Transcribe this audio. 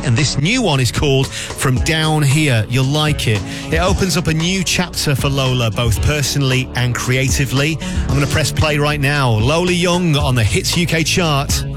and this new one is called From Down Here. You'll like it. It opens up a new chapter for Lola, both personally and creatively. I'm going to press play right now. Lola Young on the Hits UK chart.